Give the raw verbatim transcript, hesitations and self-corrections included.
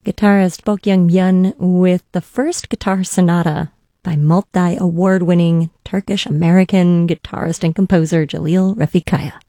guitarist Bokyoung Byun with the first guitar sonata by multi-award-winning Turkish-American guitarist and composer Jalil Refikaya.